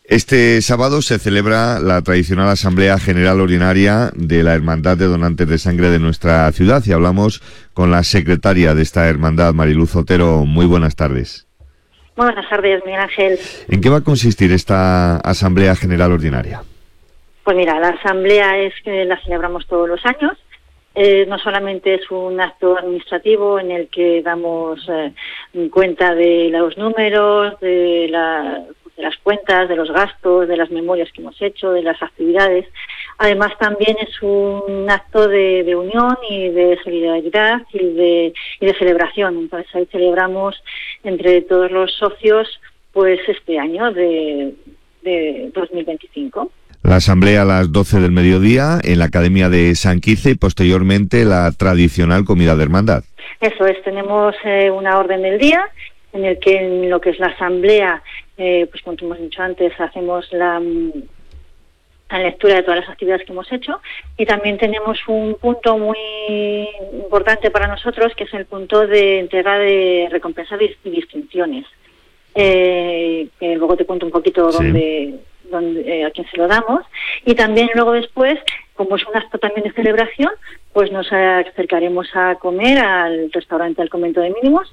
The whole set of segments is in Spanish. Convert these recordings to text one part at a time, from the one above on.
Este sábado se celebra la tradicional Asamblea General Ordinaria de la Hermandad de Donantes de Sangre de nuestra ciudad y hablamos con la secretaria de esta hermandad, Mariluz Otero. Muy buenas tardes. Muy buenas tardes, Miguel Ángel. ¿En qué va a consistir esta Asamblea General Ordinaria? Pues mira, la Asamblea es que la celebramos todos los años. No solamente es un acto administrativo en el que damos cuenta de los números, de las cuentas, de los gastos, de las memorias que hemos hecho, de las actividades. Además también es un acto de unión y de solidaridad y de celebración. Entonces ahí celebramos entre todos los socios pues este año de 2025. La asamblea a las 12 del mediodía en la Academia de San Quirce y posteriormente la tradicional comida de hermandad. Eso es, tenemos una orden del día en el que en lo que es la asamblea, pues como hemos dicho antes, hacemos la lectura de todas las actividades que hemos hecho y también tenemos un punto muy importante para nosotros que es el punto de entrega de recompensas y distinciones. Que luego te cuento un poquito dónde a quién se lo damos, y también luego después, como es un acto también de celebración, pues nos acercaremos a comer al restaurante del Convento de Mínimos.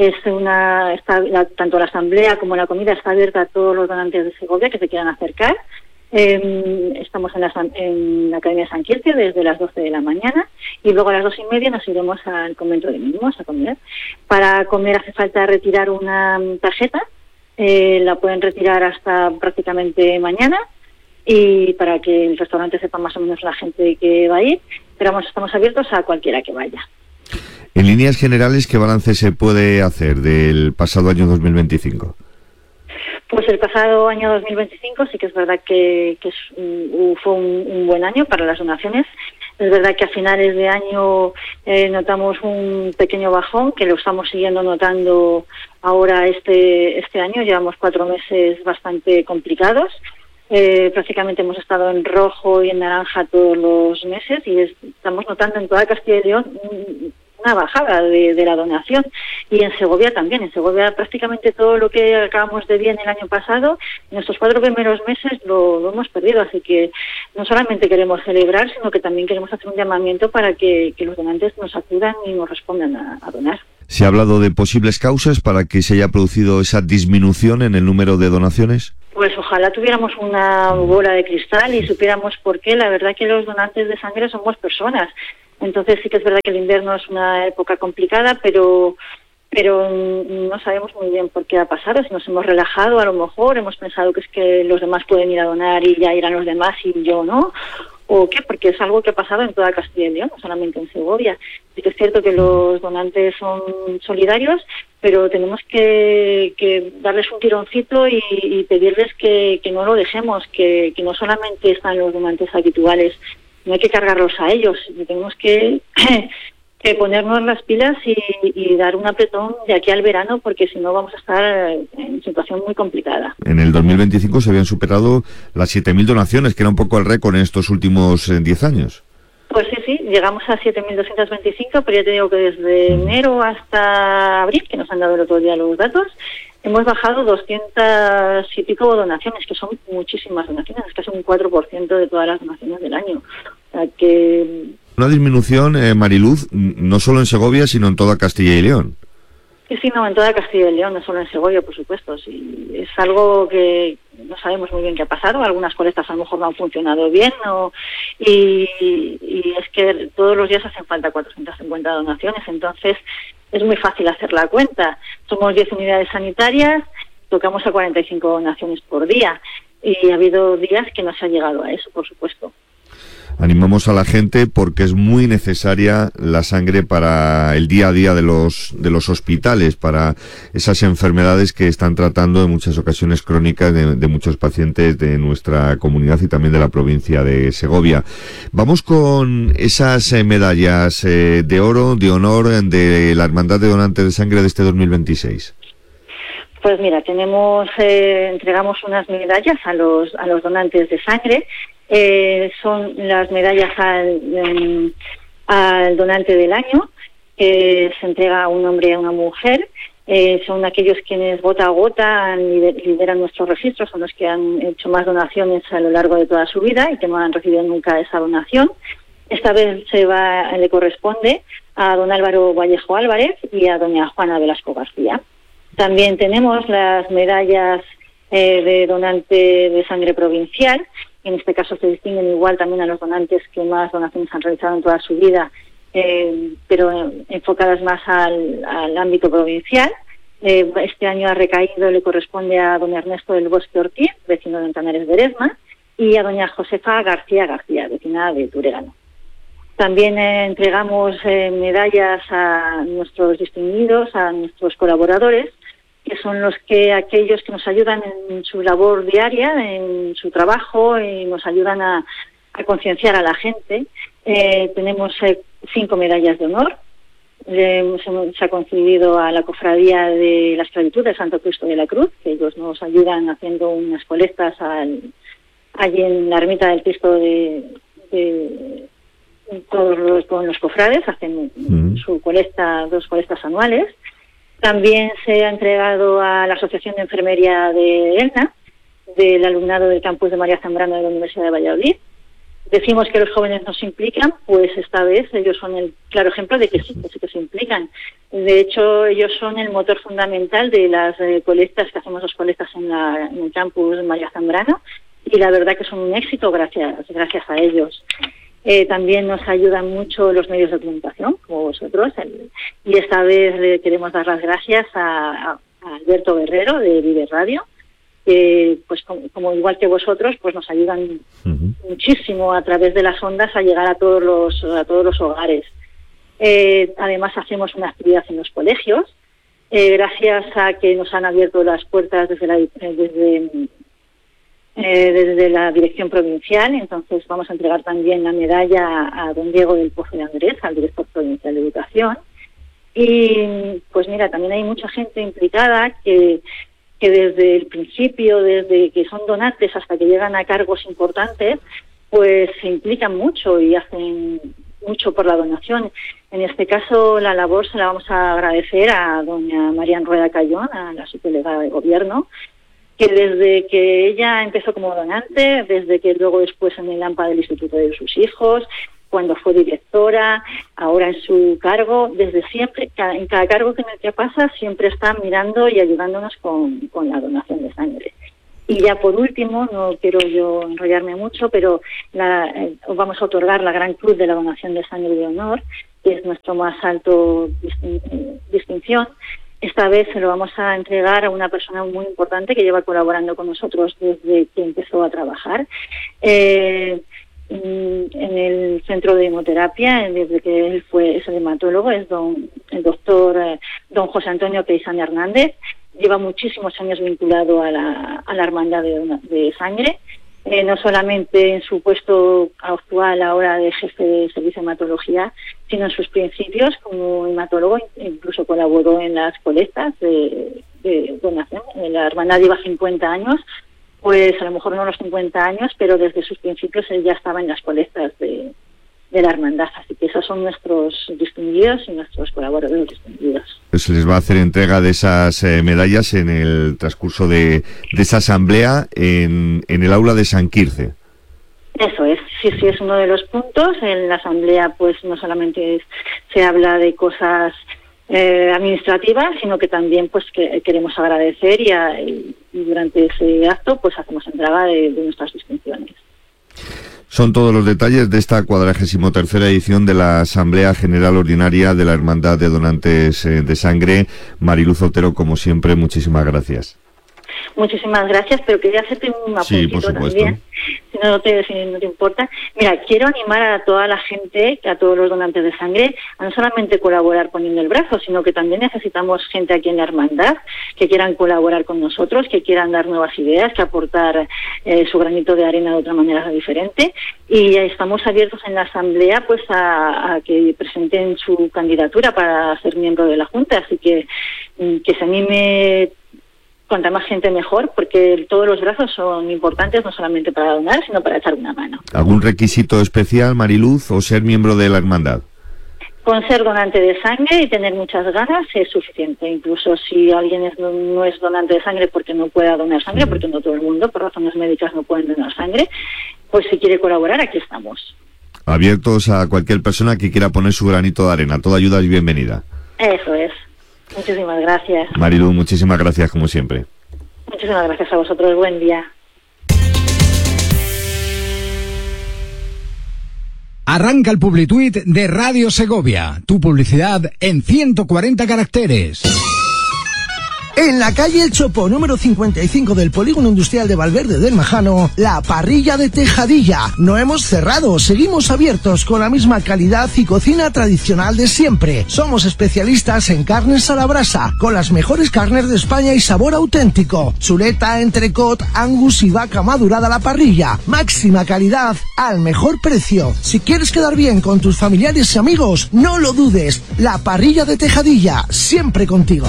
Tanto la asamblea como la comida está abierta a todos los donantes de Segovia que se quieran acercar. Estamos en la Academia de San Quirce desde las 12 de la mañana y luego a las 2:30 nos iremos al Convento de Mínimos a comer. Para comer hace falta retirar una tarjeta. La pueden retirar hasta prácticamente mañana y para que el restaurante sepa más o menos la gente que va a ir, pero estamos abiertos a cualquiera que vaya. En líneas generales, ¿qué balance se puede hacer del pasado año 2025? Pues el pasado año 2025 sí que es verdad que fue un buen año para las donaciones. Es verdad que a finales de año notamos un pequeño bajón, que lo estamos siguiendo notando ahora este año. Llevamos 4 meses bastante complicados. Prácticamente hemos estado en rojo y en naranja todos los meses y estamos notando en toda Castilla y León una bajada de la donación, y en Segovia también. En Segovia prácticamente todo lo que acabamos de bien el año pasado, en estos 4 primeros meses lo hemos perdido, así que no solamente queremos celebrar, sino que también queremos hacer un llamamiento para que los donantes nos acudan y nos respondan a donar. ¿Se ha hablado de posibles causas para que se haya producido esa disminución en el número de donaciones? Pues ojalá tuviéramos una bola de cristal y supiéramos por qué. La verdad que los donantes de sangre somos personas. Entonces sí que es verdad que el invierno es una época complicada, pero no sabemos muy bien por qué ha pasado. Si nos hemos relajado, a lo mejor hemos pensado que es que los demás pueden ir a donar y ya irán los demás y yo no. ¿O qué? Porque es algo que ha pasado en toda Castilla y León, no solamente en Segovia. Sí que es cierto que los donantes son solidarios, pero tenemos que darles un tironcito y pedirles que no lo dejemos, que no solamente están los donantes habituales, no hay que cargarlos a ellos, tenemos que ponernos las pilas y dar un apretón de aquí al verano, porque si no vamos a estar en situación muy complicada. En el 2025 se habían superado las 7.000 donaciones, que era un poco el récord en estos últimos 10 años. Pues sí, llegamos a 7.225, pero ya te digo que desde enero hasta abril, que nos han dado el otro día los datos, hemos bajado 200 y pico donaciones, que son muchísimas donaciones, es casi un 4% de todas las donaciones del año. O sea que... Una disminución, Mariluz, no solo en Segovia, sino en toda Castilla y León. Sí, no, en toda Castilla y León, no solo en Segovia, por supuesto. Sí, es algo que no sabemos muy bien qué ha pasado. Algunas colectas a lo mejor no han funcionado bien, y es que todos los días hacen falta 450 donaciones, entonces es muy fácil hacer la cuenta. Somos 10 unidades sanitarias, tocamos a 45 donaciones por día, y ha habido días que no se ha llegado a eso, por supuesto. Animamos a la gente porque es muy necesaria la sangre para el día a día de los hospitales, para esas enfermedades que están tratando en muchas ocasiones crónicas de muchos pacientes de nuestra comunidad y también de la provincia de Segovia. Vamos con esas medallas de oro, de honor de la Hermandad de Donantes de Sangre de este 2026. Pues mira, entregamos unas medallas a los donantes de sangre. Son las medallas al donante del año, que se entrega a un hombre y a una mujer. son aquellos quienes gota a gota lideran nuestros registros, son los que han hecho más donaciones a lo largo de toda su vida y que no han recibido nunca esa donación. Esta vez le corresponde a don Álvaro Vallejo Álvarez y a doña Juana Velasco García. También tenemos las medallas de donante de sangre provincial. En este caso se distinguen igual también a los donantes que más donaciones han realizado en toda su vida, pero enfocadas más al ámbito provincial. Este año ha recaído, le corresponde a don Ernesto del Bosque Ortiz, vecino de Entanares de Eresma, y a doña Josefa García García, vecina de Turegano. También entregamos medallas a nuestros distinguidos, a nuestros colaboradores, que son aquellos que nos ayudan en su labor diaria, en su trabajo, y nos ayudan a concienciar a la gente. Tenemos 5 medallas de honor. Se ha concedido a la Cofradía de la Esclavitud de Santo Cristo de la Cruz, que ellos nos ayudan haciendo unas colectas allí en la ermita del Cristo con los cofrades, hacen su colecta, 2 colectas anuales. También se ha entregado a la Asociación de Enfermería de Elna, del alumnado del campus de María Zambrano de la Universidad de Valladolid. Decimos que los jóvenes no se implican, pues esta vez ellos son el claro ejemplo de que sí que se implican. De hecho, ellos son el motor fundamental de las colectas, que hacemos 2 colectas en el campus de María Zambrano, y la verdad que son un éxito gracias a ellos. También nos ayudan mucho los medios de comunicación, como vosotros, y esta vez le queremos dar las gracias a Alberto Guerrero de Vive Radio, que pues como igual que vosotros, pues nos ayudan muchísimo a través de las ondas a llegar a todos los hogares. Además hacemos una actividad en los colegios, gracias a que nos han abierto las puertas desde la dirección provincial. Entonces vamos a entregar también la medalla a don Diego del Pozo de Andrés, al director provincial de Educación. Y pues mira, también hay mucha gente implicada que desde el principio, desde que son donantes hasta que llegan a cargos importantes, pues se implican mucho y hacen mucho por la donación. En este caso la labor se la vamos a agradecer a doña Marian Rueda Cayón, a la subdelegada de Gobierno, que desde que ella empezó como donante, desde que luego después en el AMPA del Instituto de sus hijos, cuando fue directora, ahora en su cargo, desde siempre, en cada cargo que pasa, siempre está mirando y ayudándonos con la donación de sangre. Y ya por último, no quiero yo enrollarme mucho, pero vamos a otorgar la Gran Cruz de la Donación de Sangre de Honor, que es nuestro más alto distinción. Esta vez se lo vamos a entregar a una persona muy importante que lleva colaborando con nosotros desde que empezó a trabajar en el centro de hemoterapia, desde que él es el hematólogo, es el doctor don José Antonio Peisán Hernández. Lleva muchísimos años vinculado a la hermandad de sangre, no solamente en su puesto actual ahora de jefe de servicio de hematología, sino en sus principios como hematólogo. Incluso colaboró en las colectas de donación. La hermandad lleva 50 años, pues a lo mejor no los 50 años, pero desde sus principios él ya estaba en las colectas de la hermandad. Así que esos son nuestros distinguidos y nuestros colaboradores distinguidos. Se les va a hacer entrega de esas medallas en el transcurso de esa asamblea en el aula de San Quirce. Eso es, sí, es uno de los puntos. En la asamblea pues no solamente se habla de cosas administrativas, sino que también pues que queremos agradecer y durante ese acto pues hacemos entrega de nuestras distinciones. Son todos los detalles de esta 43ª edición de la Asamblea General Ordinaria de la Hermandad de Donantes de Sangre. Mariluz Otero, como siempre, muchísimas gracias. Muchísimas gracias, pero quería hacerte un apuntito también, si no te importa. Mira, quiero animar a toda la gente, a todos los donantes de sangre, a no solamente colaborar poniendo el brazo, sino que también necesitamos gente aquí en la hermandad que quieran colaborar con nosotros, que quieran dar nuevas ideas, que aportar su granito de arena de otra manera diferente. Y estamos abiertos en la asamblea pues a que presenten su candidatura para ser miembro de la Junta, así que se anime. Cuanta más gente mejor, porque todos los brazos son importantes, no solamente para donar, sino para echar una mano. ¿Algún requisito especial, Mariluz, o ser miembro de la hermandad? Con ser donante de sangre y tener muchas ganas es suficiente. Incluso si alguien no es donante de sangre porque no pueda donar sangre, porque no todo el mundo por razones médicas no pueden donar sangre, pues si quiere colaborar, aquí estamos. Abiertos a cualquier persona que quiera poner su granito de arena. Toda ayuda es bienvenida. Eso es. Muchísimas gracias. Marilu, muchísimas gracias como siempre. Muchísimas gracias a vosotros. Buen día. Arranca el Publituit de Radio Segovia. Tu publicidad en 140 caracteres. En la calle El Chopo, número 55 del Polígono Industrial de Valverde del Majano, la parrilla de Tejadilla. No hemos cerrado, seguimos abiertos con la misma calidad y cocina tradicional de siempre. Somos especialistas en carnes a la brasa, con las mejores carnes de España y sabor auténtico. Chuleta, entrecot, angus y vaca madurada a la parrilla. Máxima calidad al mejor precio. Si quieres quedar bien con tus familiares y amigos, no lo dudes. La parrilla de Tejadilla, siempre contigo.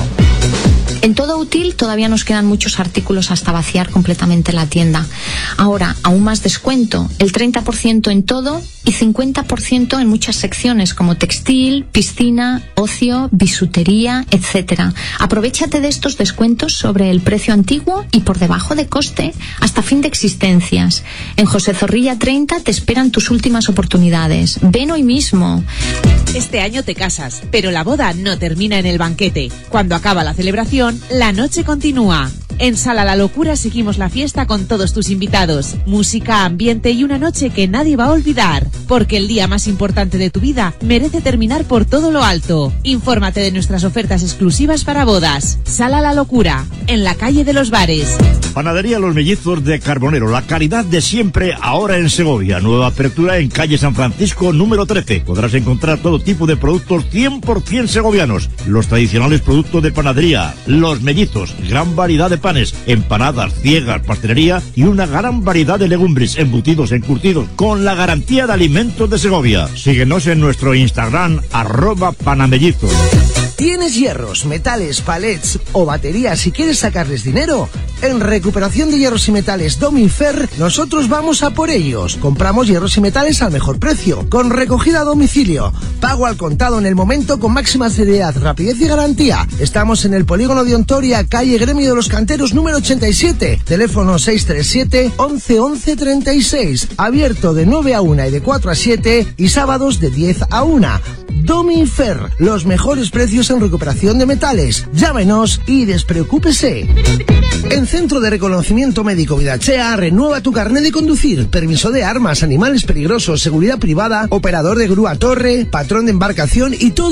En Todo Útil todavía nos quedan muchos artículos hasta vaciar completamente la tienda. Ahora, aún más descuento, el 30% en todo y 50% en muchas secciones como textil, piscina, ocio, bisutería, etc. Aprovechate de estos descuentos sobre el precio antiguo y por debajo de coste hasta fin de existencias. En José Zorrilla 30 te esperan tus últimas oportunidades. Ven hoy mismo. Este año te casas, pero la boda no termina en el banquete. Cuando acaba la celebración, la noche continúa. En Sala La Locura seguimos la fiesta con todos tus invitados. Música, ambiente y una noche que nadie va a olvidar. Porque el día más importante de tu vida merece terminar por todo lo alto. Infórmate de nuestras ofertas exclusivas para bodas. Sala La Locura, en la calle de los Bares. Panadería Los Mellizos de Carbonero, la calidad de siempre ahora en Segovia. Nueva apertura en calle San Francisco número 13. Podrás encontrar todo tipo de productos 100% segovianos. Los tradicionales productos de panadería, Los Mellizos, gran variedad de panes, empanadas, ciegas, pastelería y una gran variedad de legumbres, embutidos, encurtidos, con la garantía de alimentos de Segovia. Síguenos en nuestro Instagram, @panamellizos. ¿Tienes hierros, metales, palets o baterías y quieres sacarles dinero? En Recuperación de Hierros y Metales Domifer, nosotros vamos a por ellos. Compramos hierros y metales al mejor precio, con recogida a domicilio, pago al contado en el momento con máxima seriedad, rapidez y garantía. Estamos en el Polígono de Ontoria, calle Gremio de los Canteros número 87, teléfono 637 11 11 36, abierto de 9 a 1 y de 4 a 7 y sábados de 10 a 1. Domifer, los mejores precios en recuperación de metales. Llámenos y despreocúpese. En Centro de Reconocimiento Médico Vidachea, renueva tu carnet de conducir, permiso de armas, animales peligrosos, seguridad privada, operador de grúa torre, patrón de embarcación y todo